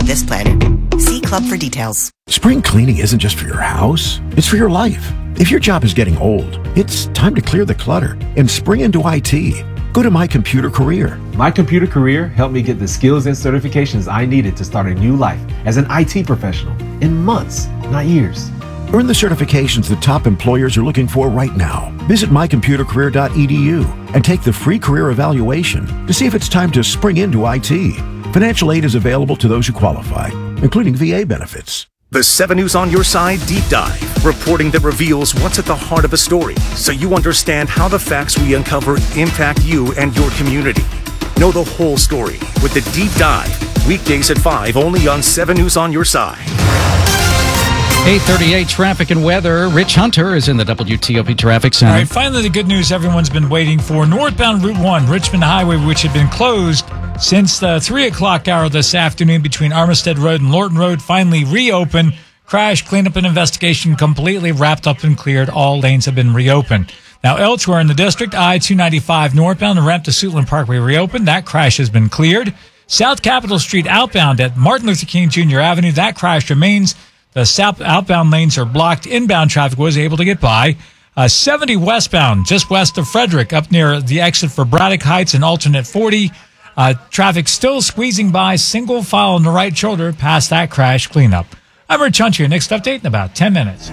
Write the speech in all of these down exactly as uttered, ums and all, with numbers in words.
on this planet. See Club for details. Spring cleaning isn't just for your house, it's for your life. If your job is getting old, it's time to clear the clutter and spring into I T. Go to My Computer Career. My Computer Career helped me get the skills and certifications I needed to start a new life as an I T professional in months, not years. Earn the certifications that top employers are looking for right now. Visit my computer career dot e d u and take the free career evaluation to see if it's time to spring into I T. Financial aid is available to those who qualify, including V A benefits. The seven News on Your Side Deep Dive, reporting that reveals what's at the heart of a story, so you understand how the facts we uncover impact you and your community. Know the whole story with the Deep Dive, weekdays at five, only on seven News on Your Side. eight thirty-eight traffic and weather. Rich Hunter is in the W T O P Traffic Center. All right, finally the good news everyone's been waiting for. Northbound Route one, Richmond Highway, which had been closed since the three o'clock hour this afternoon between Armistead Road and Lorton Road, finally reopened. Crash cleanup and investigation completely wrapped up and cleared. All lanes have been reopened. Now, elsewhere in the district, I two ninety-five northbound, the ramp to Suitland Parkway reopened. That crash has been cleared. South Capitol Street outbound at Martin Luther King Junior Avenue, that crash remains. The south outbound lanes are blocked. Inbound traffic was able to get by. Uh, seventy westbound, just west of Frederick, up near the exit for Braddock Heights and alternate forty. Uh, traffic still squeezing by, single file on the right shoulder past that crash cleanup. I'm Rich Hunter. Next update in about ten minutes.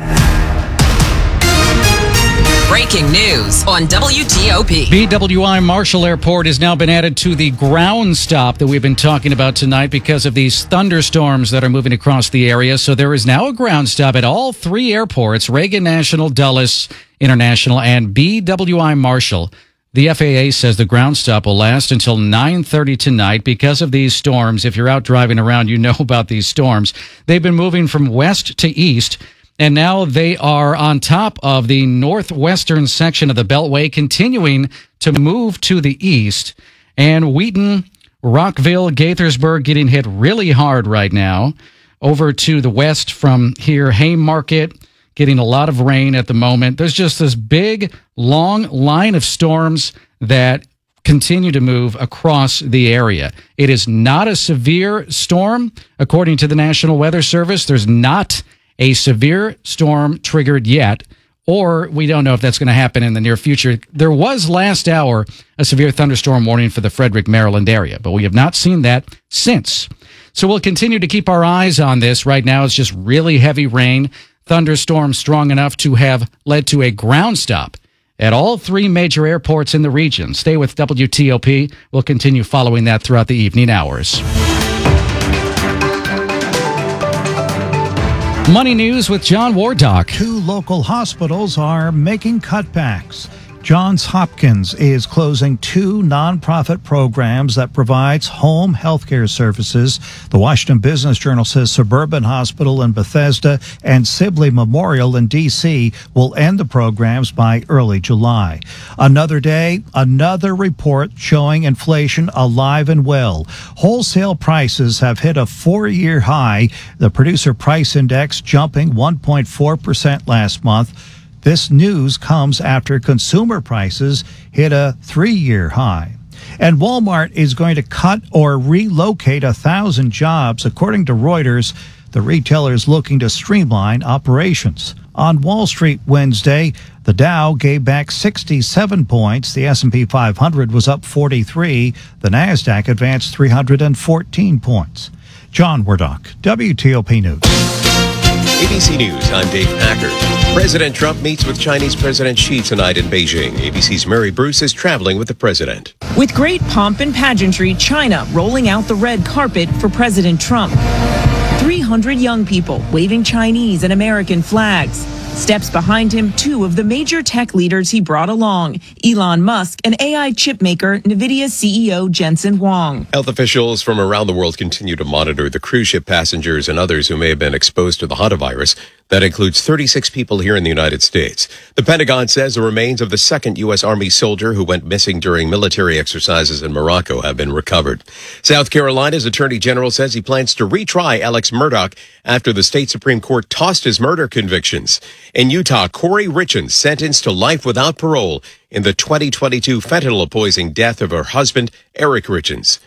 Breaking news on W T O P. B W I Marshall Airport has now been added to the ground stop that we've been talking about tonight because of these thunderstorms that are moving across the area. So there is now a ground stop at all three airports, Reagan National, Dulles International, and B W I Marshall. The F A A says the ground stop will last until nine thirty tonight because of these storms. If you're out driving around, you know about these storms. They've been moving from west to east, and now they are on top of the northwestern section of the Beltway, continuing to move to the east. And Wheaton, Rockville, Gaithersburg getting hit really hard right now. Over to the west from here, Haymarket, getting a lot of rain at the moment. There's just this big, long line of storms that continue to move across the area. It is not a severe storm, according to the National Weather Service. There's not a severe storm triggered yet, or we don't know if that's going to happen in the near future. There was last hour a severe thunderstorm warning for the Frederick, Maryland area, but we have not seen that since. So we'll continue to keep our eyes on this. Right now, it's just really heavy rain. Thunderstorms strong enough to have led to a ground stop at all three major airports in the region. Stay with W T O P. We'll continue following that throughout the evening hours. Money News with John Wardock. Two local hospitals are making cutbacks. Johns Hopkins is closing two nonprofit programs that provides home health care services. The Washington Business Journal says Suburban Hospital in Bethesda and Sibley Memorial in D C will end the programs by early July. Another day, another report showing inflation alive and well. Wholesale prices have hit a four-year high. The Producer Price Index jumping one point four percent last month. This news comes after consumer prices hit a three-year high. And Walmart is going to cut or relocate a thousand jobs. According to Reuters, the retailer is looking to streamline operations. On Wall Street Wednesday, the Dow gave back sixty-seven points. The S and P five hundred was up forty-three. The NASDAQ advanced three hundred fourteen points. John Wardock, W T O P News. A B C News, I'm Dave Packard. President Trump meets with Chinese President Xi tonight in Beijing. A B C's Mary Bruce is traveling with the president. With great pomp and pageantry, China rolling out the red carpet for President Trump. three hundred young people waving Chinese and American flags. Steps behind him, two of the major tech leaders he brought along, Elon Musk and A I chip maker NVIDIA C E O Jensen Huang. Health officials from around the world continue to monitor the cruise ship passengers and others who may have been exposed to the hantavirus. That includes thirty-six people here in the United States. The Pentagon says the remains of the second U S. Army soldier who went missing during military exercises in Morocco have been recovered. South Carolina's Attorney General says he plans to retry Alex Murdaugh after the state Supreme Court tossed his murder convictions. In Utah, Corey Richens sentenced to life without parole in the twenty twenty-two fentanyl poisoning death of her husband, Eric Richens.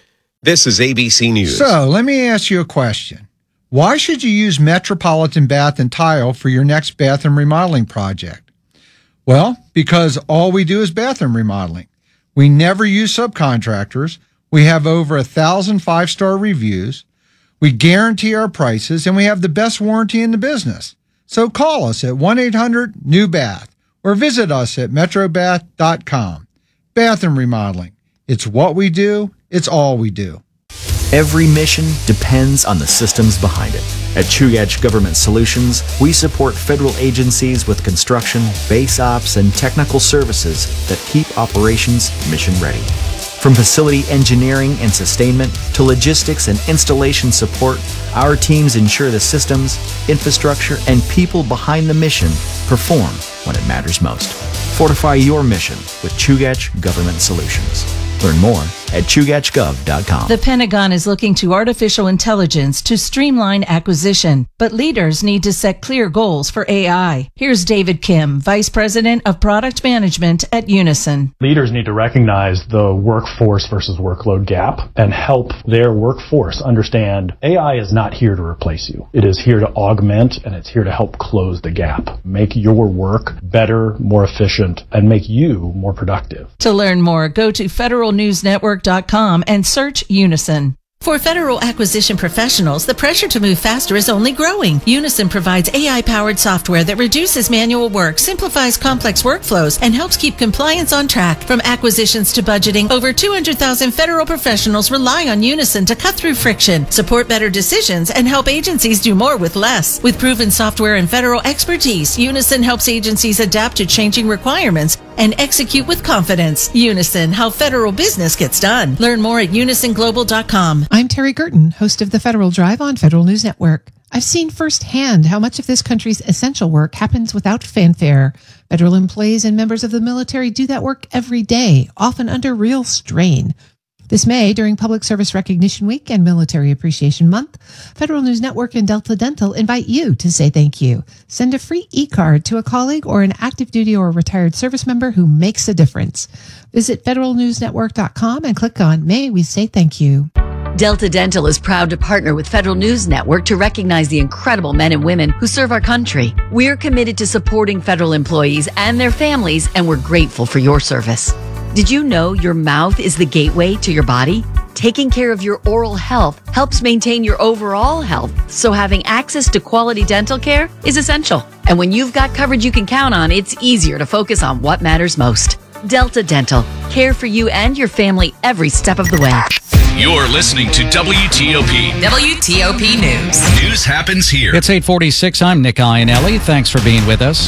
This is A B C News. So, let me ask you a question. Why should you use Metropolitan Bath and Tile for your next bathroom remodeling project? Well, because all we do is bathroom remodeling. We never use subcontractors. We have over a thousand five-star reviews. We guarantee our prices, and we have the best warranty in the business. So call us at one eight hundred new bath or visit us at metro bath dot com. Bathroom remodeling. It's what we do. It's all we do. Every mission depends on the systems behind it. At Chugach Government Solutions, we support federal agencies with construction, base ops, and technical services that keep operations mission ready. From facility engineering and sustainment to logistics and installation support, our teams ensure the systems, infrastructure, and people behind the mission perform when it matters most. Fortify your mission with Chugach Government Solutions. Learn more at chugach gov dot com. The Pentagon is looking to artificial intelligence to streamline acquisition, but leaders need to set clear goals for A I. Here's David Kim, Vice President of Product Management at Unison. Leaders need to recognize the workforce versus workload gap and help their workforce understand A I is not here to replace you. It is here to augment, and it's here to help close the gap, make your work better, more efficient, and make you more productive. To learn more, go to federal news network dot com and search Unison. For federal acquisition professionals, the pressure to move faster is only growing. Unison provides A I-powered software that reduces manual work, simplifies complex workflows, and helps keep compliance on track. From acquisitions to budgeting, over two hundred thousand federal professionals rely on Unison to cut through friction, support better decisions, and help agencies do more with less. With proven software and federal expertise, Unison helps agencies adapt to changing requirements and execute with confidence. Unison, how federal business gets done. Learn more at unison global dot com. I'm Terry Gerton, host of the Federal Drive on Federal News Network. I've seen firsthand how much of this country's essential work happens without fanfare. Federal employees and members of the military do that work every day, often under real strain. This May, during Public Service Recognition Week and Military Appreciation Month, Federal News Network and Delta Dental invite you to say thank you. Send a free e-card to a colleague or an active duty or retired service member who makes a difference. Visit federal news network dot com and click on May We Say Thank You. Delta Dental is proud to partner with Federal News Network to recognize the incredible men and women who serve our country. We're committed to supporting federal employees and their families, and we're grateful for your service. Did you know your mouth is the gateway to your body? Taking care of your oral health helps maintain your overall health, so having access to quality dental care is essential. And when you've got coverage you can count on, it's easier to focus on what matters most. Delta Dental. Care for you and your family every step of the way. You're listening to W T O P. W T O P News. News happens here. It's eight forty-six. I'm Nick Iannelli. Thanks for being with us.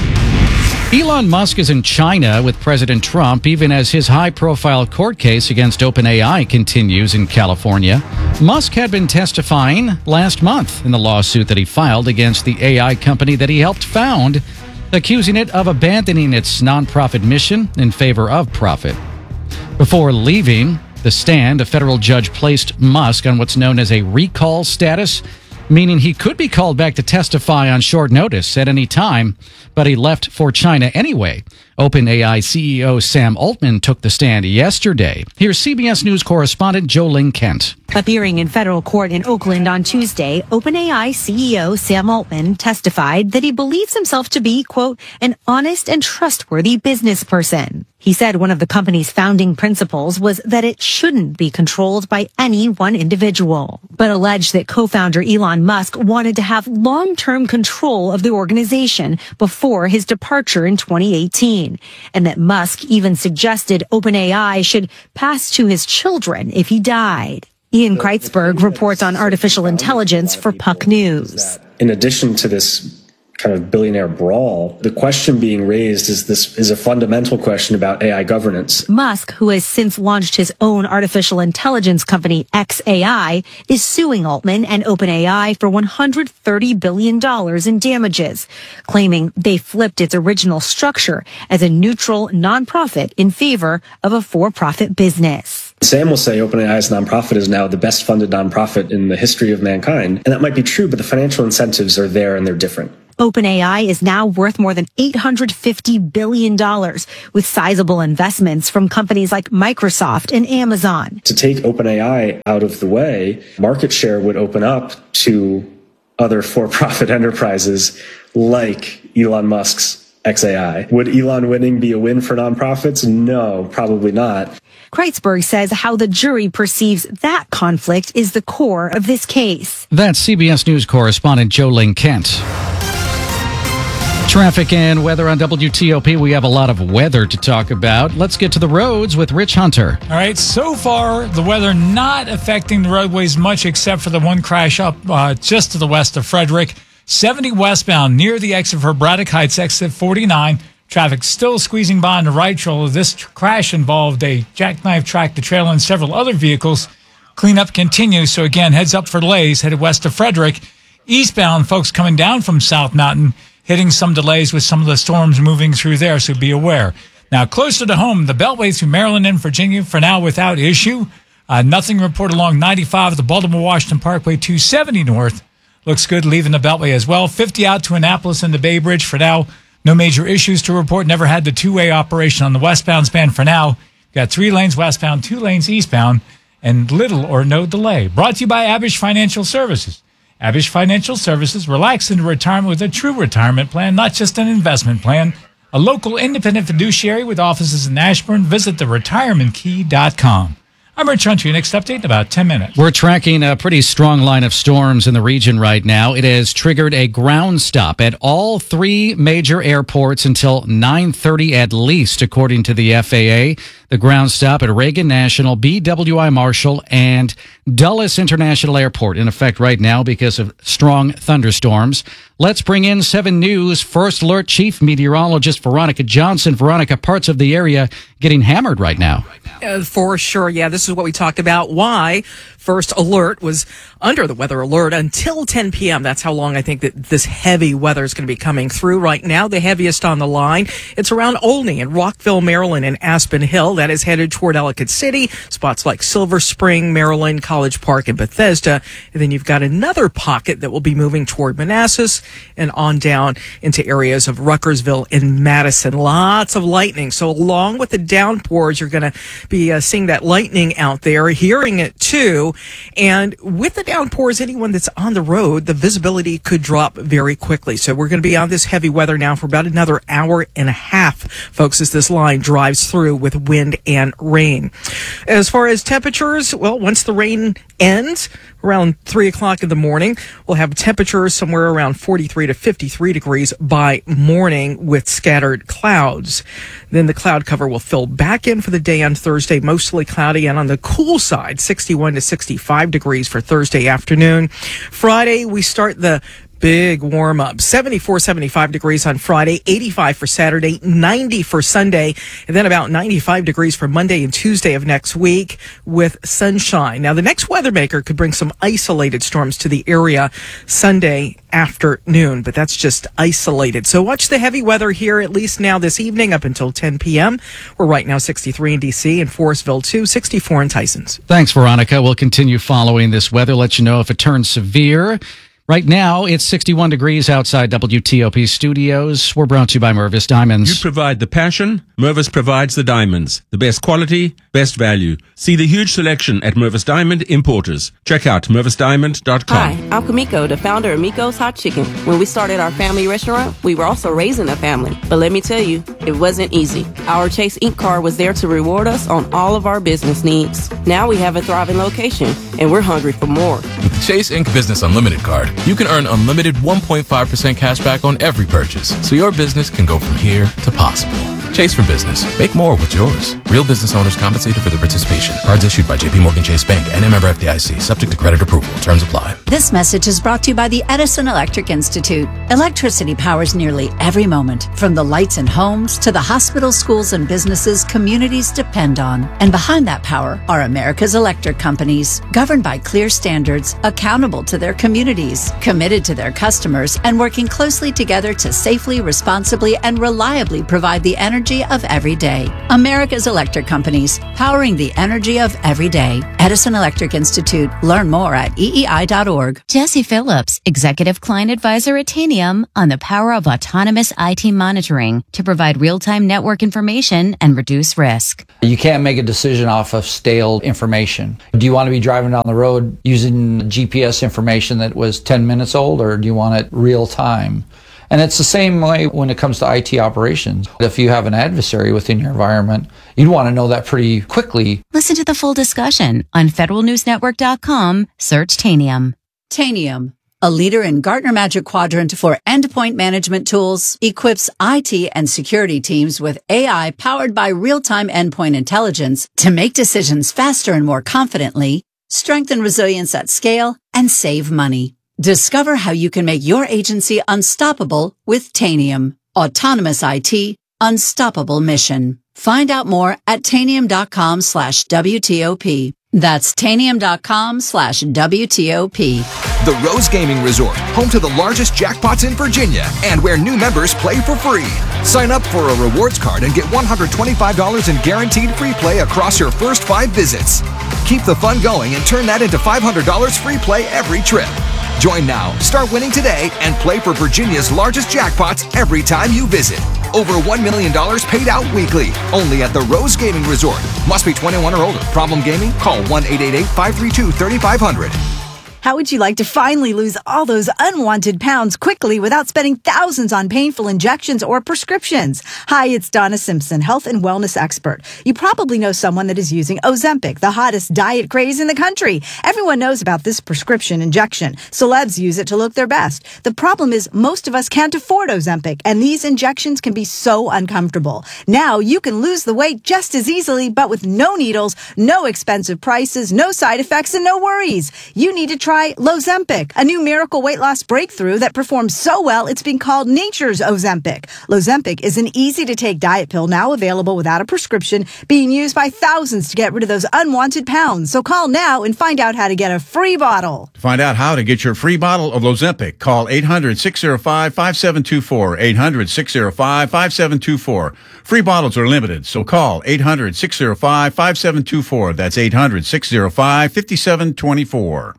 Elon Musk is in China with President Trump, even as his high-profile court case against OpenAI continues in California. Musk had been testifying last month in the lawsuit that he filed against the A I company that he helped found, accusing it of abandoning its nonprofit mission in favor of profit. Before leaving the stand, a federal judge placed Musk on what's known as a recall status, meaning he could be called back to testify on short notice at any time, but he left for China anyway. OpenAI C E O Sam Altman took the stand yesterday. Here's C B S News correspondent Jolene Kent. Appearing in federal court in Oakland on Tuesday, OpenAI C E O Sam Altman testified that he believes himself to be, quote, an honest and trustworthy business person. He said one of the company's founding principles was that it shouldn't be controlled by any one individual, but alleged that co-founder Elon Musk wanted to have long-term control of the organization before his departure in twenty eighteen, and that Musk even suggested OpenAI should pass to his children if he died. Ian Kreitzberg reports on artificial intelligence for Puck News. In addition to this kind of billionaire brawl, the question being raised is this is a fundamental question about A I governance. Musk, who has since launched his own artificial intelligence company X A I, is suing Altman and OpenAI for one hundred thirty billion dollars in damages, claiming they flipped its original structure as a neutral nonprofit in favor of a for-profit business. Sam will say OpenAI's nonprofit is now the best funded nonprofit in the history of mankind, and that might be true, but the financial incentives are there and they're different. OpenAI is now worth more than eight hundred fifty billion dollars, with sizable investments from companies like Microsoft and Amazon. To take OpenAI out of the way, market share would open up to other for-profit enterprises like Elon Musk's X A I. Would Elon winning be a win for nonprofits? No, probably not. Kreitzberg says how the jury perceives that conflict is the core of this case. That's C B S News correspondent Jo Ling Kent. Traffic and weather on W T O P. We have a lot of weather to talk about. Let's get to the roads with Rich Hunter. All right, so far the weather not affecting the roadways much except for the one crash up uh, just to the west of Frederick. seventy westbound near the exit for Braddock Heights, exit forty-nine. Traffic still squeezing by on the right shoulder. This tr- crash involved a jackknife tractor trailer and several other vehicles. Cleanup continues, so again, heads up for delays headed west of Frederick. Eastbound, folks coming down from South Mountain, hitting some delays with some of the storms moving through there, so be aware. Now, closer to home, the Beltway through Maryland and Virginia, for now without issue. Uh, nothing reported along ninety-five, the Baltimore-Washington Parkway, two seventy north. Looks good leaving the Beltway as well. fifty out to Annapolis and the Bay Bridge. For now, no major issues to report. Never had the two-way operation on the westbound span. For now, got three lanes westbound, two lanes eastbound, and little or no delay. Brought to you by Abish Financial Services. Abish Financial Services, relax into retirement with a true retirement plan, not just an investment plan. A local independent fiduciary with offices in Ashburn. Visit the retirement key dot com. I'm Rich Hunter. Your next update in about ten minutes. We're tracking a pretty strong line of storms in the region right now. It has triggered a ground stop at all three major airports until nine thirty at least, according to the F A A. The ground stop at Reagan National, B W I Marshall, and Dulles International Airport in effect right now because of strong thunderstorms. Let's bring in seven News First Alert Chief Meteorologist Veronica Johnson. Veronica, parts of the area getting hammered right now. Uh, for sure, yeah. This is what we talked about. Why First Alert was under the weather alert until ten p.m. That's how long I think that this heavy weather is going to be coming through. Right now, the heaviest on the line, it's around Olney and Rockville, Maryland, and Aspen Hill. That is headed toward Ellicott City, spots like Silver Spring, Maryland, College Park, and Bethesda. And then you've got another pocket that will be moving toward Manassas and on down into areas of Ruckersville and Madison. Lots of lightning. So along with the downpours, you're going to be uh, seeing that lightning out there, hearing it too. And with the downpours, anyone that's on the road, the visibility could drop very quickly. So we're going to be on this heavy weather now for about another hour and a half, folks, as this line drives through with wind and rain. As far as temperatures, well, once the rain ends around three o'clock in the morning, we'll have temperatures somewhere around forty-three to fifty-three degrees by morning with scattered clouds. Then the cloud cover will fill back in for the day on Thursday, mostly cloudy, and on the cool side, sixty-one to sixty-five degrees for Thursday afternoon. Friday, we start the big warm up. seventy-four, seventy-five degrees on Friday, eighty-five for Saturday, ninety for Sunday, and then about ninety-five degrees for Monday and Tuesday of next week with sunshine. Now, the next weather maker could bring some isolated storms to the area Sunday afternoon, but that's just isolated. So watch the heavy weather here, at least now this evening up until ten p.m. We're right now sixty-three in D C and Forestville two, sixty-four in Tysons. Thanks, Veronica. We'll continue following this weather, let you know if it turns severe. Right now, it's sixty-one degrees outside W T O P studios. We're brought to you by Mervis Diamonds. You provide the passion, Mervis provides the diamonds. The best quality, best value. See the huge selection at Mervis Diamond Importers. Check out mervis diamond dot com. Hi, I'm Kamiko, the founder of Miko's Hot Chicken. When we started our family restaurant, we were also raising a family. But let me tell you, it wasn't easy. Our Chase Incorporated card was there to reward us on all of our business needs. Now we have a thriving location, and we're hungry for more. With the Chase Incorporated Business Unlimited card, you can earn unlimited one point five percent cash back on every purchase, so your business can go from here to possible. Chase for Business. Make more with yours. Real business owners compensated for their participation. Cards issued by J P Morgan Chase Bank and a member F D I C. Subject to credit approval. Terms apply. This message is brought to you by the Edison Electric Institute. Electricity powers nearly every moment, from the lights in homes to the hospitals, schools, and businesses communities depend on. And behind that power are America's electric companies, governed by clear standards, accountable to their communities, committed to their customers, and working closely together to safely, responsibly, and reliably provide the energy energy of every day. America's electric companies, powering the energy of every day. Edison Electric Institute. Learn more at E E I dot org. Jesse Phillips, Executive Client Advisor at Tanium, on the power of autonomous I T monitoring to provide real-time network information and reduce risk. You can't make a decision off of stale information. Do you want to be driving down the road using G P S information that was ten minutes old, or do you want it real time? And it's the same way when it comes to I T operations. If you have an adversary within your environment, you'd want to know that pretty quickly. Listen to the full discussion on federal news network dot com. Search Tanium. Tanium, a leader in Gartner Magic Quadrant for endpoint management tools, equips I T and security teams with A I powered by real-time endpoint intelligence to make decisions faster and more confidently, strengthen resilience at scale, and save money. Discover how you can make your agency unstoppable with Tanium. Autonomous I T, unstoppable mission. Find out more at tanium.com slash WTOP. That's tanium.com slash WTOP. The Rose Gaming Resort, home to the largest jackpots in Virginia, and where new members play for free. Sign up for a rewards card and get one hundred twenty-five dollars in guaranteed free play across your first five visits. Keep the fun going and turn that into five hundred dollars free play every trip. Join now, start winning today, and play for Virginia's largest jackpots every time you visit. Over one million dollars paid out weekly, only at the Rose Gaming Resort. Must be twenty-one or older. Problem gaming? Call one eight eight eight, five three two, three five zero zero. How would you like to finally lose all those unwanted pounds quickly without spending thousands on painful injections or prescriptions? Hi, it's Donna Simpson, health and wellness expert. You probably know someone that is using Ozempic, the hottest diet craze in the country. Everyone knows about this prescription injection. Celebs use it to look their best. The problem is most of us can't afford Ozempic, and these injections can be so uncomfortable. Now you can lose the weight just as easily, but with no needles, no expensive prices, no side effects, and no worries. You need to try Lozempic, a new miracle weight loss breakthrough that performs so well it's been called nature's Ozempic. Lozempic is an easy-to-take diet pill now available without a prescription, being used by thousands to get rid of those unwanted pounds. So call now and find out how to get a free bottle. To find out how to get your free bottle of Lozempic, call eight hundred, six oh five, five seven two four, eight hundred, six oh five, five seven two four. Free bottles are limited, so call eight hundred, six oh five, five seven two four. That's eight hundred, six oh five, five seven two four.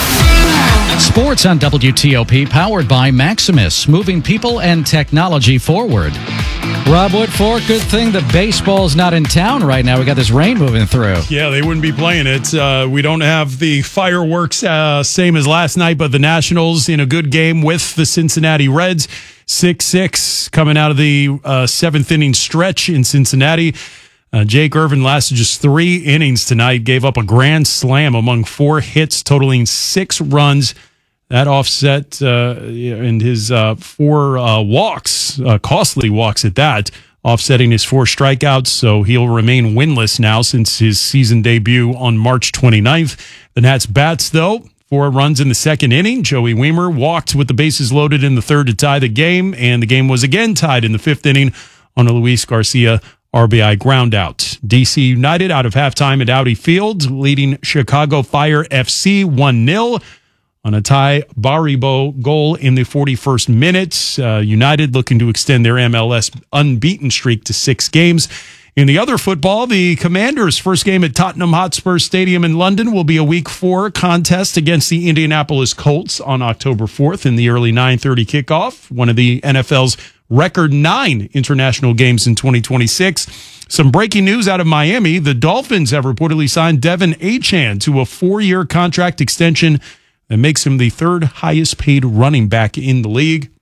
Sports on W T O P, powered by Maximus, moving people and technology forward. Rob Woodfork, good thing the baseball's not in town right now. We got this rain moving through. Yeah, they wouldn't be playing it. Uh, we don't have the fireworks, uh, same as last night, but the Nationals in a good game with the Cincinnati Reds. six six coming out of the uh, seventh inning stretch in Cincinnati. Uh, Jake Irvin lasted just three innings tonight, gave up a grand slam among four hits, totaling six runs. That offset uh, and his uh, four uh, walks, uh, costly walks at that, offsetting his four strikeouts. So he'll remain winless now since his season debut on March twenty-ninth. The Nats bats, though, four runs in the second inning. Joey Wiemer walked with the bases loaded in the third to tie the game, and the game was again tied in the fifth inning on a Luis Garcia R B I ground out. D C United out of halftime at Audi Field, leading Chicago Fire F C one nil. On a Ty Baribo goal in the forty-first minute. Uh, United looking to extend their M L S unbeaten streak to six games. In the other football, the Commanders' first game at Tottenham Hotspur Stadium in London will be a Week four contest against the Indianapolis Colts on October fourth in the early nine thirty kickoff, one of the N F L's record nine international games in twenty twenty-six. Some breaking news out of Miami. The Dolphins have reportedly signed Devin Achane to a four-year contract extension that makes him the third highest paid running back in the league.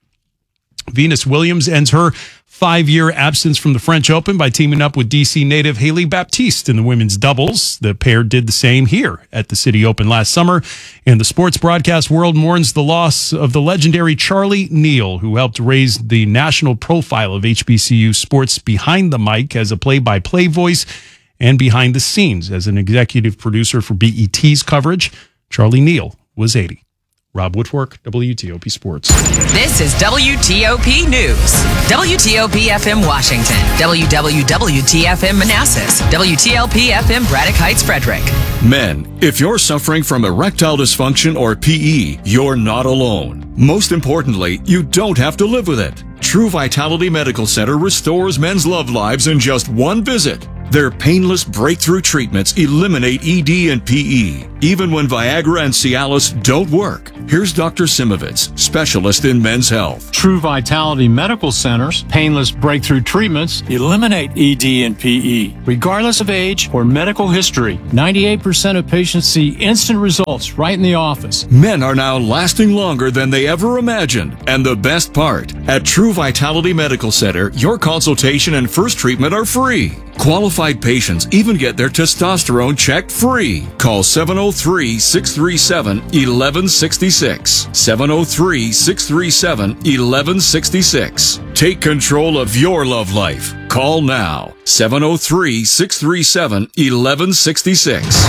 Venus Williams ends her five-year absence from the French Open by teaming up with D C native Haley Baptiste in the women's doubles. The pair did the same here at the City Open last summer. And the sports broadcast world mourns the loss of the legendary Charlie Neal, who helped raise the national profile of H B C U sports behind the mic as a play-by-play voice and behind the scenes as an executive producer for B E T's coverage. Charlie Neal was eighty. Rob Woodfork, W T O P Sports. This is W T O P News. W T O P F M Washington. W W W T F M Manassas. W T L P F M Braddock Heights Frederick. Men, if you're suffering from erectile dysfunction or P E, you're not alone. Most importantly, you don't have to live with it. True Vitality Medical Center restores men's love lives in just one visit. Their painless breakthrough treatments eliminate E D and P E, even when Viagra and Cialis don't work. Here's Doctor Simovitz, specialist in men's health. True Vitality Medical Center's painless breakthrough treatments eliminate E D and P E, regardless of age or medical history. ninety-eight percent of patients see instant results right in the office. Men are now lasting longer than they ever imagined. And the best part, at True Vitality Medical Center, your consultation and first treatment are free. Qualified patients even get their testosterone checked free. Call seven oh three, six three seven, one one six six. seven oh three, six three seven, one one six six. Take control of your love life. Call now. seven oh three, six three seven, one one six six.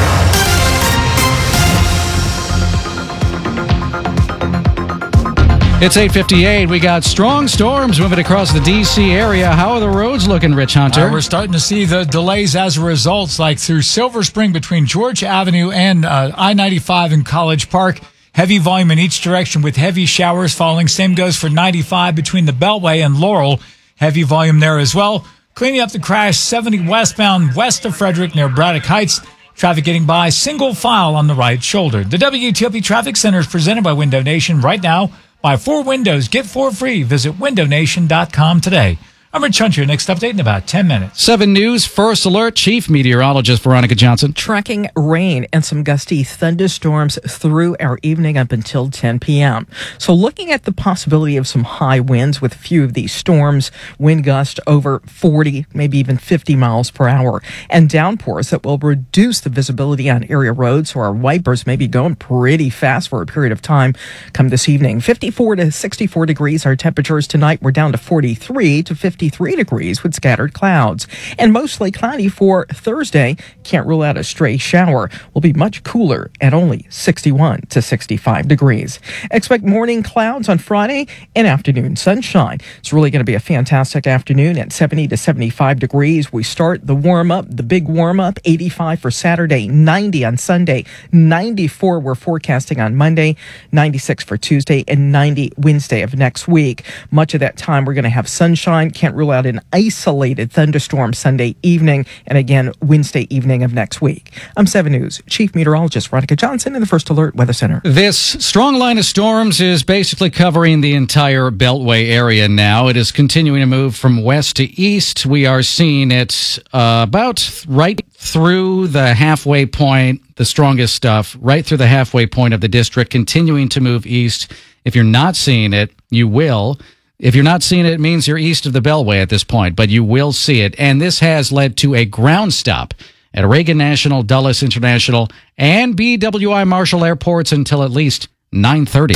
It's eight fifty-eight. We got strong storms moving across the D C area. How are the roads looking, Rich Hunter? Uh, we're starting to see the delays as a result, like through Silver Spring between George Avenue and uh, I ninety-five in College Park. Heavy volume in each direction with heavy showers falling. Same goes for ninety-five between the Beltway and Laurel. Heavy volume there as well. Cleaning up the crash, seventy westbound west of Frederick near Braddock Heights. Traffic getting by single file on the right shoulder. The W T O P Traffic Center is presented by Window Nation right now. Buy four windows, get four free. Visit window nation dot com today. I'm Rich Hunter. Next update in about ten minutes. seven News First Alert Chief Meteorologist Veronica Johnson. Tracking rain and some gusty thunderstorms through our evening up until ten p.m. So looking at the possibility of some high winds with a few of these storms, wind gust over forty, maybe even fifty miles per hour, and downpours that will reduce the visibility on area roads. So our wipers may be going pretty fast for a period of time come this evening. fifty-four to sixty-four degrees our temperatures tonight. We're down to forty-three to fifty-three degrees with scattered clouds, and mostly cloudy for Thursday. Can't rule out a stray shower. Will be much cooler at only sixty-one to sixty-five degrees. Expect morning clouds on Friday and afternoon sunshine. It's really going to be a fantastic afternoon at seventy to seventy-five degrees. We start the warm up, the big warm up, eighty-five for Saturday, ninety on Sunday, ninety-four we're forecasting on Monday, ninety-six for Tuesday, and ninety Wednesday of next week. Much of that time we're going to have sunshine. Can't rule out an isolated thunderstorm Sunday evening, and again Wednesday evening of next week. I'm seven News Chief Meteorologist Veronica Johnson in the First Alert Weather Center. This strong line of storms is basically covering the entire Beltway area now. It is continuing to move from west to east. We are seeing it uh, about right through the halfway point, the strongest stuff, right through the halfway point of the district, continuing to move east. If you're not seeing it, you will. If you're not seeing it, it means you're east of the Beltway at this point, but you will see it. And this has led to a ground stop at Reagan National, Dulles International, and B W I Marshall airports until at least nine thirty.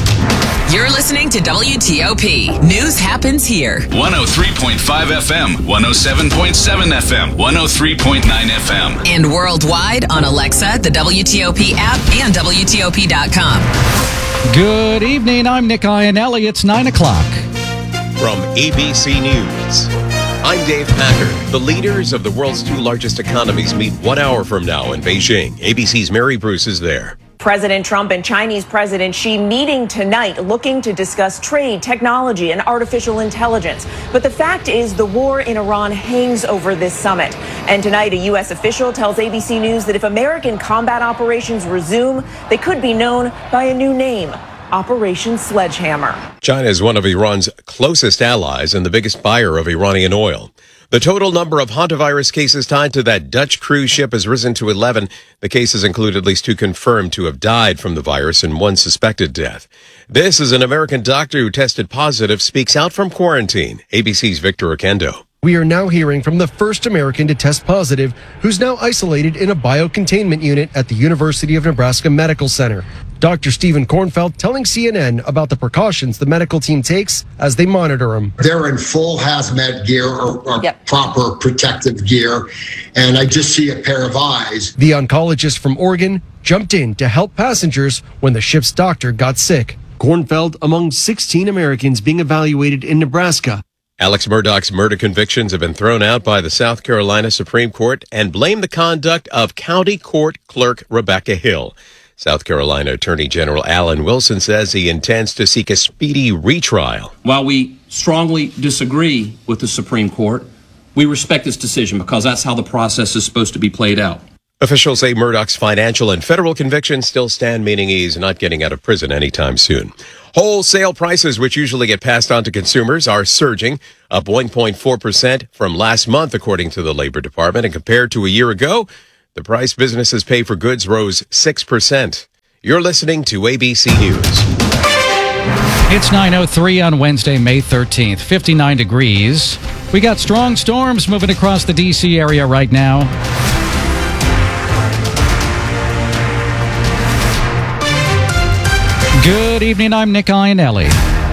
You're listening to W T O P. News happens here. one oh three point five F M, one oh seven point seven F M, one oh three point nine F M. And worldwide on Alexa, the W T O P app, and W T O P dot com. Good evening. I'm Nick Iannelli. It's nine o'clock. From A B C News, I'm Dave Packard. The leaders of the world's two largest economies meet one hour from now in Beijing. A B C's Mary Bruce is there. President Trump and Chinese President Xi meeting tonight, looking to discuss trade, technology, and artificial intelligence. But the fact is, the war in Iran hangs over this summit. And tonight, a U S official tells A B C News that if American combat operations resume, they could be known by a new name: Operation Sledgehammer. China is one of Iran's closest allies and the biggest buyer of Iranian oil. The total number of hantavirus cases tied to that Dutch cruise ship has risen to eleven. The cases include at least two confirmed to have died from the virus and one suspected death. This is an American doctor who tested positive, speaks out from quarantine. A B C's Victor Oquendo. We are now hearing from the first American to test positive, who's now isolated in a biocontainment unit at the University of Nebraska Medical Center. Doctor Stephen Kornfeld telling C N N about the precautions the medical team takes as they monitor him. They're in full hazmat gear or, or yep. proper protective gear, and I just see a pair of eyes. The oncologist from Oregon jumped in to help passengers when the ship's doctor got sick. Kornfeld among sixteen Americans being evaluated in Nebraska. Alex Murdaugh's murder convictions have been thrown out by the South Carolina Supreme Court and blame the conduct of County Court Clerk Rebecca Hill. South Carolina Attorney General Alan Wilson says he intends to seek a speedy retrial. While we strongly disagree with the Supreme Court, we respect this decision because that's how the process is supposed to be played out. Officials say Murdoch's financial and federal convictions still stand, meaning he's not getting out of prison anytime soon. Wholesale prices, which usually get passed on to consumers, are surging, up one point four percent from last month, according to the Labor Department. And compared to a year ago, the price businesses pay for goods rose six percent. You're listening to A B C News. It's nine oh three on Wednesday, May thirteenth, fifty-nine degrees. We got strong storms moving across the D C area right now. Good evening, I'm Nick Iannelli.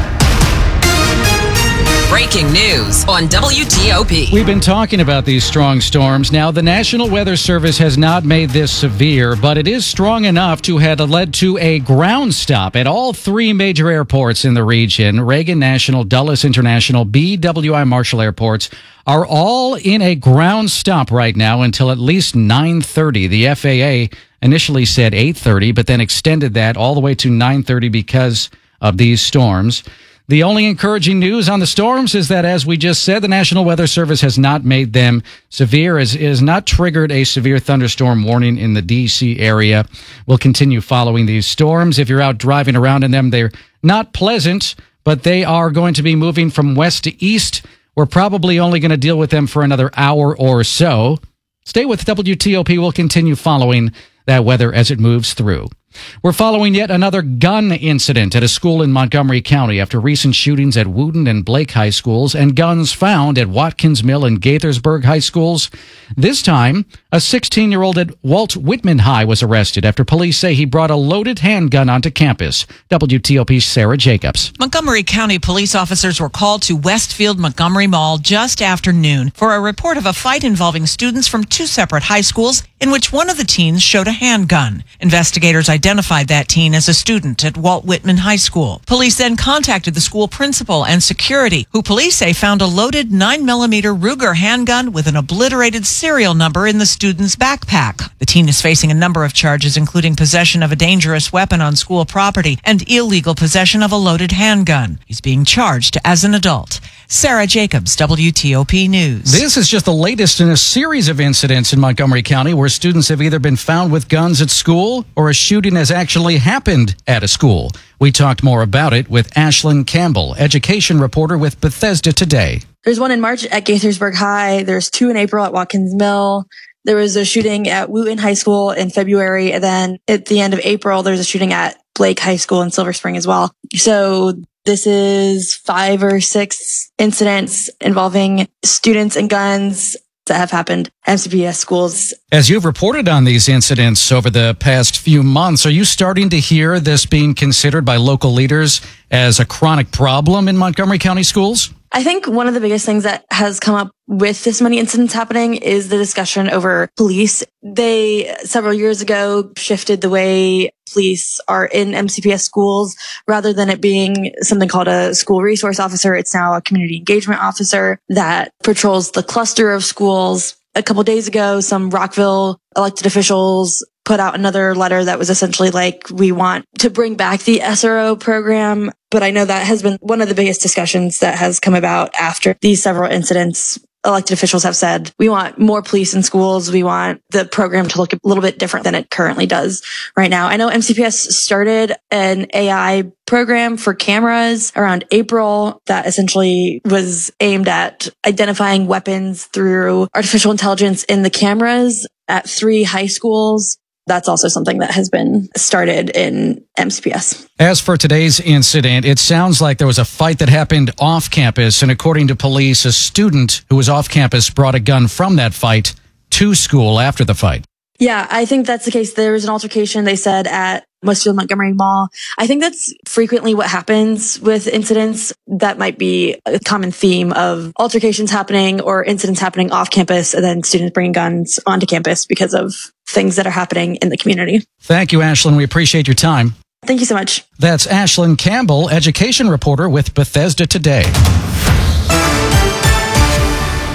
Breaking news on W T O P. We've been talking about these strong storms. Now, the National Weather Service has not made this severe, but it is strong enough to have led to a ground stop at all three major airports in the region. Reagan National, Dulles International, B W I Marshall airports are all in a ground stop right now until at least nine thirty. The F A A initially said eight thirty, but then extended that all the way to nine thirty because of these storms. The only encouraging news on the storms is that, as we just said, the National Weather Service has not made them severe, as it has not triggered a severe thunderstorm warning in the D C area. We'll continue following these storms. If you're out driving around in them, they're not pleasant, but they are going to be moving from west to east. We're probably only going to deal with them for another hour or so. Stay with W T O P. We'll continue following that weather as it moves through. We're following yet another gun incident at a school in Montgomery County after recent shootings at Wooten and Blake High Schools and guns found at Watkins Mill and Gaithersburg High Schools. This time, a sixteen-year-old at Walt Whitman High was arrested after police say he brought a loaded handgun onto campus. W T O P's Sarah Jacobs. Montgomery County police officers were called to Westfield Montgomery Mall just after noon for a report of a fight involving students from two separate high schools in which one of the teens showed a handgun. Investigators identified that teen as a student at Walt Whitman High School. Police then contacted the school principal and security, who police say found a loaded nine millimeter Ruger handgun with an obliterated serial number in the student's backpack. The teen is facing a number of charges, including possession of a dangerous weapon on school property and illegal possession of a loaded handgun. He's being charged as an adult. Sarah Jacobs, W T O P News. This is just the latest in a series of incidents in Montgomery County where students have either been found with guns at school or a shooting has actually happened at a school. We talked more about it with Ashlyn Campbell, education reporter with Bethesda Today. There's one in March at Gaithersburg High. There's two in April at Watkins Mill. There was a shooting at Wooten High School in February. And then at the end of April, there's a shooting at Blake High School in Silver Spring as well. So this is five or six incidents involving students and guns that have happened at M C P S schools. As you've reported on these incidents over the past few months, are you starting to hear this being considered by local leaders as a chronic problem in Montgomery County schools? I think one of the biggest things that has come up with this many incidents happening is the discussion over police. They, several years ago, shifted the way police are in M C P S schools. Rather than it being something called a school resource officer, it's now a community engagement officer that patrols the cluster of schools. A couple days ago, some Rockville elected officials put out another letter that was essentially like, we want to bring back the S R O program. But I know that has been one of the biggest discussions that has come about after these several incidents. Elected officials have said, we want more police in schools. We want the program to look a little bit different than it currently does right now. I know M C P S started an A I program for cameras around April that essentially was aimed at identifying weapons through artificial intelligence in the cameras at three high schools. That's also something that has been started in M C P S. As for today's incident, it sounds like there was a fight that happened off campus, and according to police, a student who was off campus brought a gun from that fight to school after the fight. Yeah, I think that's the case. There was an altercation, they said, at Westfield Montgomery Mall. I think that's frequently what happens with incidents. That might be a common theme of altercations happening or incidents happening off campus and then students bringing guns onto campus because of things that are happening in the community. Thank you, Ashlyn. We appreciate your time. Thank you so much. That's Ashlyn Campbell, education reporter with Bethesda Today.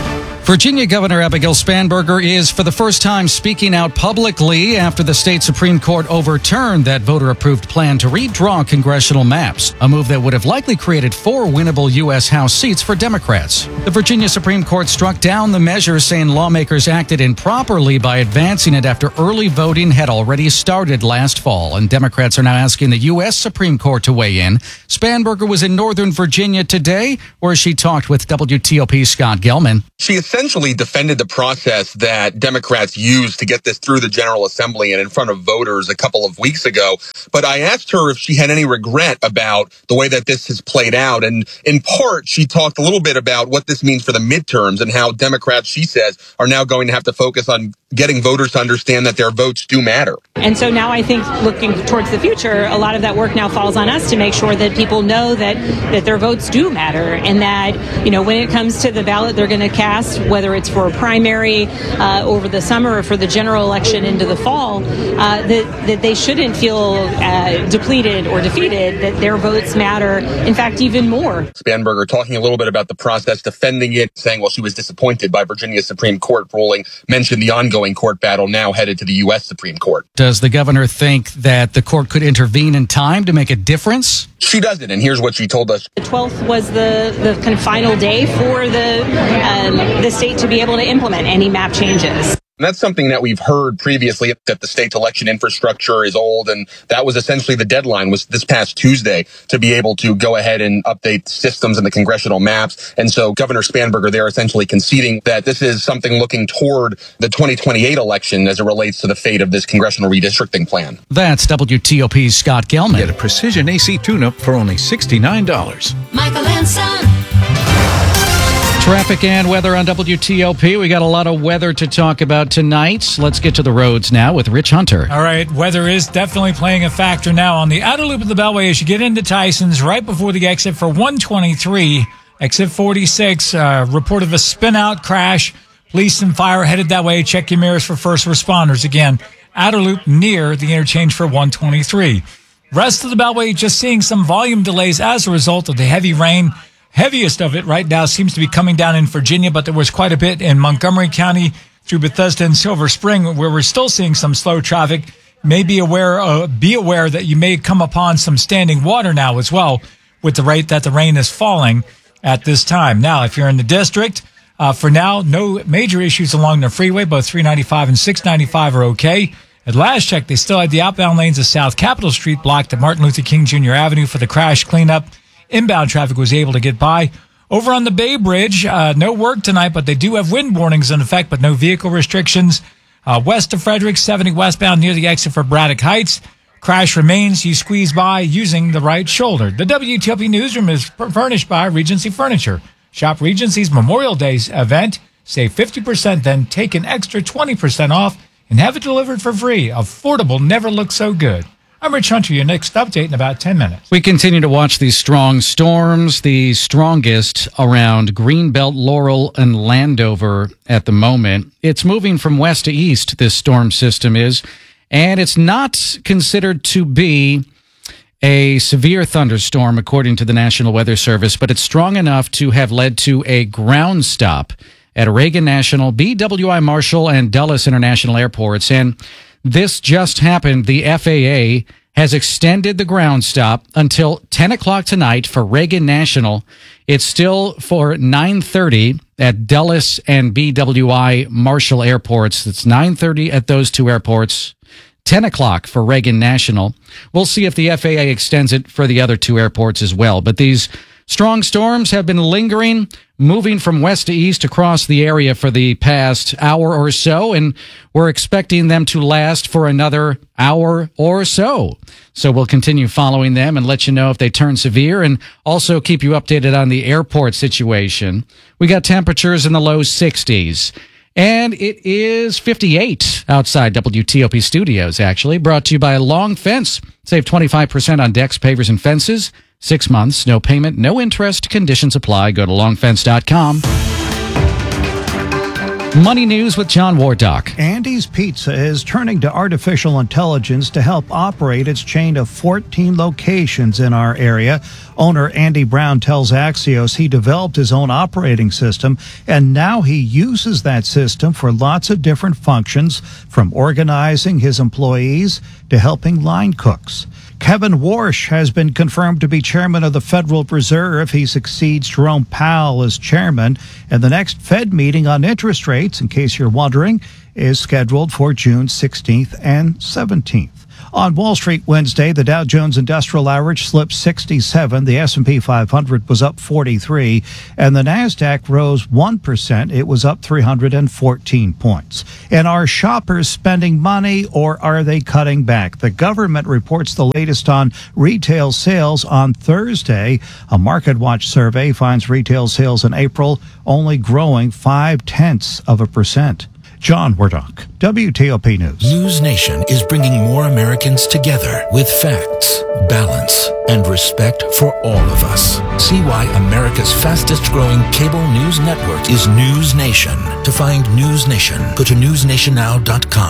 Virginia Governor Abigail Spanberger is for the first time speaking out publicly after the state Supreme Court overturned that voter-approved plan to redraw congressional maps, a move that would have likely created four winnable U S House seats for Democrats. The Virginia Supreme Court struck down the measure, saying lawmakers acted improperly by advancing it after early voting had already started last fall, and Democrats are now asking the U S Supreme Court to weigh in. Spanberger was in Northern Virginia today, where she talked with W T O P's Scott Gelman. She essentially defended the process that Democrats used to get this through the General Assembly and in front of voters a couple of weeks ago. But I asked her if she had any regret about the way that this has played out. And in part, she talked a little bit about what this means for the midterms and how Democrats, she says, are now going to have to focus on getting voters to understand that their votes do matter. And so now I think looking towards the future, a lot of that work now falls on us to make sure that people know that, that their votes do matter, and that, you know, when it comes to the ballot they're going to cast, whether it's for a primary uh, over the summer or for the general election into the fall, uh, that, that they shouldn't feel uh, depleted or defeated, that their votes matter, in fact, even more. Spanberger talking a little bit about the process, defending it, saying, well, she was disappointed by Virginia's Supreme Court ruling, mentioned the ongoing court battle now headed to the U S Supreme Court. Does the governor think that the court could intervene in time to make a difference? She doesn't, and here's what she told us. The twelfth was the, the kind of final day for the um, the state to be able to implement any map changes. And that's something that we've heard previously, that the state's election infrastructure is old, and that was essentially the deadline, was this past Tuesday, to be able to go ahead and update systems and the congressional maps. And so Governor Spanberger there essentially conceding that this is something looking toward the twenty twenty-eight election as it relates to the fate of this congressional redistricting plan. That's W T O P's Scott Gelman. Get a Precision A C tune-up for only sixty-nine dollars. Michael and Son. Traffic and weather on W T O P. We got a lot of weather to talk about tonight. Let's get to the roads now with Rich Hunter. All right, weather is definitely playing a factor now on the outer loop of the Beltway as you get into Tyson's, right before the exit for one twenty-three, exit forty-six. Uh, report of a spin-out crash. Police and fire headed that way. Check your mirrors for first responders. Again, outer loop near the interchange for one twenty-three. Rest of the Beltway just seeing some volume delays as a result of the heavy rain. Heaviest of it right now seems to be coming down in Virginia, but there was quite a bit in Montgomery County through Bethesda and Silver Spring, where we're still seeing some slow traffic. May be aware, uh, be aware that you may come upon some standing water now as well, with the rate that the rain is falling at this time. Now, if you're in the district, uh, for now, no major issues along the freeway. Both three ninety-five and six ninety-five are okay. At last check, they still had the outbound lanes of South Capitol Street blocked at Martin Luther King Junior Avenue for the crash cleanup. Inbound traffic was able to get by. Over on the Bay Bridge, uh, no work tonight, but they do have wind warnings in effect, but no vehicle restrictions. Uh, west of Frederick, seventy westbound near the exit for Braddock Heights. Crash remains. You squeeze by using the right shoulder. The W T O P newsroom is furnished by Regency Furniture. Shop Regency's Memorial Day event. Save fifty percent, then take an extra twenty percent off and have it delivered for free. Affordable never looks so good. I'm Rich Hunter, your next update in about ten minutes. We continue to watch these strong storms, the strongest around Greenbelt, Laurel, and Landover at the moment. It's moving from west to east, this storm system is, and it's not considered to be a severe thunderstorm, according to the National Weather Service, but it's strong enough to have led to a ground stop at Reagan National, B W I Marshall, and Dulles International Airports, and this just happened. The F A A has extended the ground stop until ten o'clock tonight for Reagan National. It's still for nine thirty at Dulles and B W I Marshall airports. It's nine thirty at those two airports, ten o'clock for Reagan National. We'll see if the F A A extends it for the other two airports as well. But these strong storms have been lingering, moving from west to east across the area for the past hour or so, and we're expecting them to last for another hour or so. So we'll continue following them and let you know if they turn severe, and also keep you updated on the airport situation. We got temperatures in the low sixties. And it is fifty-eight outside W T O P studios, actually. Brought to you by Long Fence. Save twenty-five percent on decks, pavers, and fences. Six months, no payment, no interest. Conditions apply. Go to long fence dot com. Money News with John Wardock. Andy's Pizza is turning to artificial intelligence to help operate its chain of fourteen locations in our area. Owner Andy Brown tells Axios he developed his own operating system, and now he uses that system for lots of different functions, from organizing his employees to helping line cooks. Kevin Warsh has been confirmed to be chairman of the Federal Reserve. He succeeds Jerome Powell as chairman. And the next Fed meeting on interest rates, in case you're wondering, is scheduled for June sixteenth and seventeenth. On Wall Street Wednesday, the Dow Jones Industrial Average slipped sixty-seven, the S and P five hundred was up forty-three, and the Nasdaq rose one percent. It was up three hundred fourteen points. And are shoppers spending money, or are they cutting back? The government reports the latest on retail sales on Thursday. A MarketWatch survey finds retail sales in April only growing five-tenths of a percent. John Wardock, W T O P News. News Nation is bringing more Americans together with facts, balance, and respect for all of us. See why America's fastest growing cable news network is News Nation. To find News Nation, go to news nation now dot com.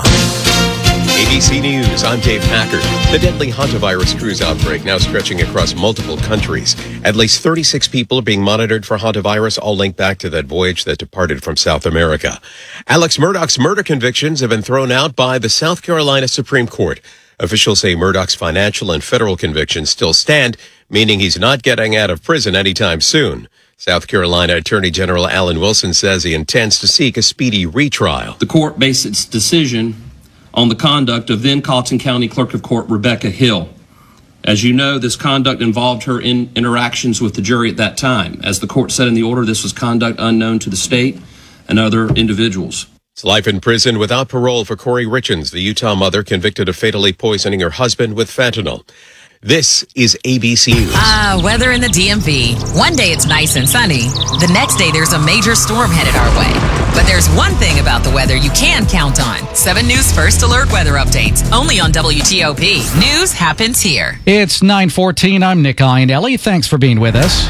A B C News, I'm Dave Packard. The deadly hantavirus cruise outbreak now stretching across multiple countries. At least thirty-six people are being monitored for hantavirus, all linked back to that voyage that departed from South America. Alex Murdaugh's murder convictions have been thrown out by the South Carolina Supreme Court. Officials say Murdaugh's financial and federal convictions still stand, meaning he's not getting out of prison anytime soon. South Carolina Attorney General Alan Wilson says he intends to seek a speedy retrial. The court based its decision on the conduct of then Colleton County Clerk of Court Rebecca Hill. As you know, this conduct involved her in interactions with the jury at that time. As the court said in the order, this was conduct unknown to the state and other individuals. It's life in prison without parole for Corey Richens, the Utah mother convicted of fatally poisoning her husband with fentanyl. This is A B C News. Ah, weather in the D M V. One day it's nice and sunny. The next day there's a major storm headed our way. But there's one thing about the weather you can count on. seven News First Alert weather updates. Only on W T O P. News happens here. It's nine fourteen. I'm Nick Iannelli. Thanks for being with us.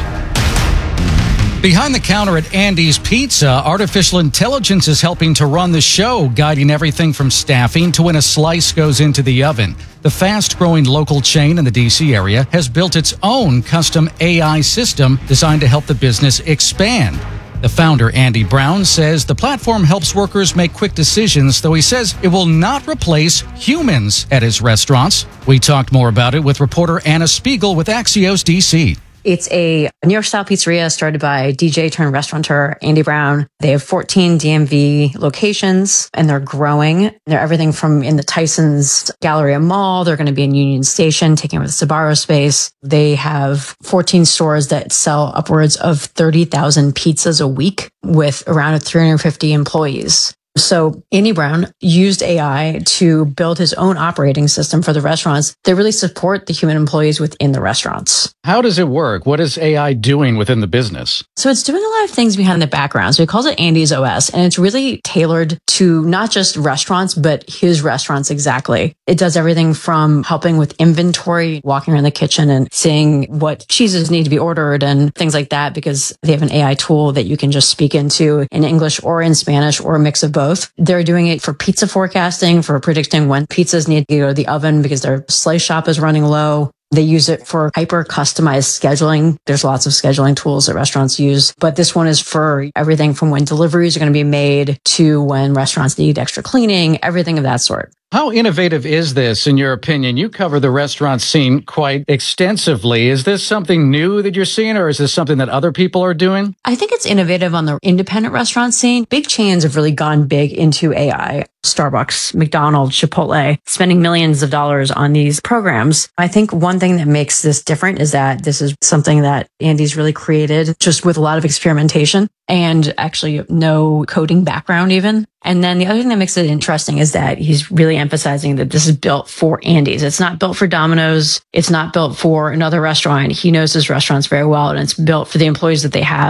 Behind the counter at Andy's Pizza, artificial intelligence is helping to run the show, guiding everything from staffing to when a slice goes into the oven. The fast-growing local chain in the D C area has built its own custom A I system designed to help the business expand. The founder, Andy Brown, says the platform helps workers make quick decisions, though he says it will not replace humans at his restaurants. We talked more about it with reporter Anna Spiegel with Axios D C. It's a New York style pizzeria started by D J turned restaurateur Andy Brown. They have fourteen D M V locations and they're growing. They're everything from in the Tyson's Galleria Mall. They're going to be in Union Station, taking over the Sbarro space. They have fourteen stores that sell upwards of thirty thousand pizzas a week with around three hundred fifty employees. So Andy Brown used A I to build his own operating system for the restaurants that really support the human employees within the restaurants. How does it work? What is A I doing within the business? So it's doing a lot of things behind the background. So he calls it Andy's O S, and it's really tailored to not just restaurants, but his restaurants exactly. It does everything from helping with inventory, walking around the kitchen and seeing what cheeses need to be ordered and things like that, because they have an A I tool that you can just speak into in English or in Spanish or a mix of both. They're doing it for pizza forecasting, for predicting when pizzas need to go to the oven because their slice shop is running low. They use it for hyper customized scheduling. There's lots of scheduling tools that restaurants use, but this one is for everything from when deliveries are going to be made to when restaurants need extra cleaning, everything of that sort. How innovative is this, in your opinion? You cover the restaurant scene quite extensively. Is this something new that you're seeing, or is this something that other people are doing? I think it's innovative on the independent restaurant scene. Big chains have really gone big into A I. Starbucks, McDonald's, Chipotle, spending millions of dollars on these programs. I think one thing that makes this different is that this is something that Andy's really created just with a lot of experimentation and actually no coding background even. And then the other thing that makes it interesting is that he's really emphasizing that this is built for Andy's. It's not built for Domino's. It's not built for another restaurant. He knows his restaurants very well, and it's built for the employees that they have. The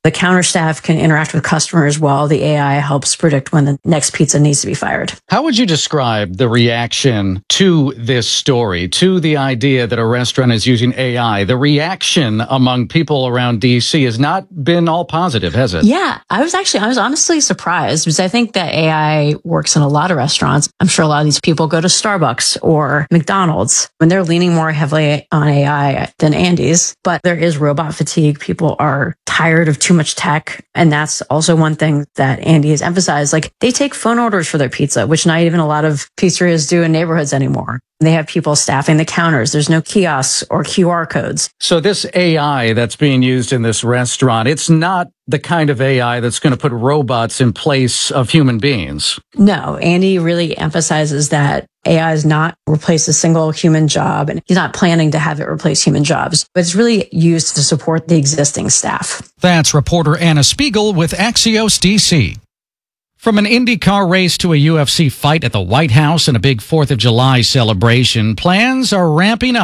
The counter staff can interact with customers while the A I helps predict when the next pizza needs to be fired. How would you describe the reaction to this story, to the idea that a restaurant is using A I? The reaction among people around D C has not been all positive, has it? Yeah, I was actually, I was honestly surprised because I think that A I works in a lot of restaurants. I'm sure a lot of these people go to Starbucks or McDonald's when they're leaning more heavily on A I than Andy's, but there is robot fatigue. People are tired of too much tech. And that's also one thing that Andy has emphasized. Like, they take phone orders for their pizza, which not even a lot of pizzerias do in neighborhoods anymore. They have people staffing the counters. There's no kiosks or Q R codes. So this A I that's being used in this restaurant, it's not the kind of A I that's going to put robots in place of human beings. No, Andy really emphasizes that A I is not replace a single human job, and he's not planning to have it replace human jobs, but it's really used to support the existing staff. That's reporter Anna Spiegel with Axios D C. From an IndyCar race to a U F C fight at the White House and a big fourth of July celebration, plans are ramping up.